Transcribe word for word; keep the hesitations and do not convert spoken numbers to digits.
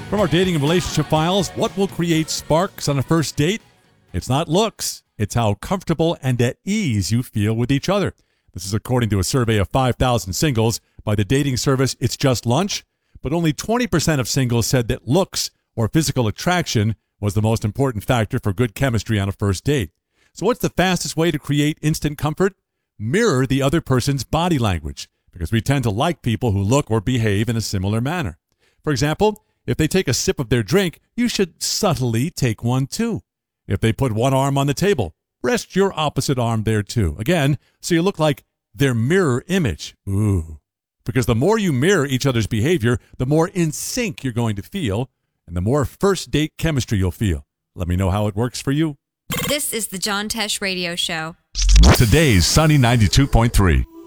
From our dating and relationship files, what will create sparks on a first date? It's not looks. It's how comfortable and at ease you feel with each other. This is according to a survey of five thousand singles by the dating service It's Just Lunch. But only twenty percent of singles said that looks or physical attraction was the most important factor for good chemistry on a first date. So what's the fastest way to create instant comfort? Mirror the other person's body language, because we tend to like people who look or behave in a similar manner. For example, if they take a sip of their drink, you should subtly take one too. If they put one arm on the table, rest your opposite arm there too. Again, so you look like their mirror image. Ooh. Because the more you mirror each other's behavior, the more in sync you're going to feel, and the more first date chemistry you'll feel. Let me know how it works for you. This is the John Tesh Radio Show. Today's Sunny ninety-two point three.